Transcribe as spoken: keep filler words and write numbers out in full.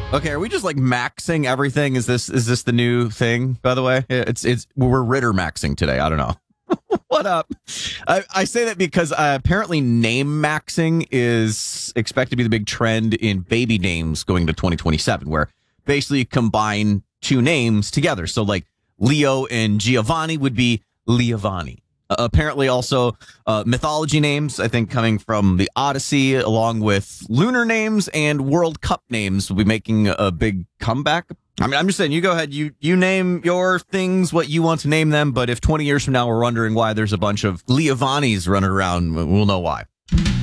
Okay, are we just like maxing everything? Is this is this the new thing? By the way, it's it's we're Ritter maxing today. I don't know. What up? I, I say that because uh, apparently name maxing is expected to be the big trend in baby names going to twenty twenty-seven, where basically you combine two names together. So like Leo and Giovanni would be Leovani. Uh, apparently also uh, mythology names, I think coming from the Odyssey, along with lunar names and World Cup names will be making a big comeback. I mean, I'm just saying, you go ahead, you you name your things what you want to name them, but if twenty years from now we're wondering why there's a bunch of Leovanis running around, we'll know why.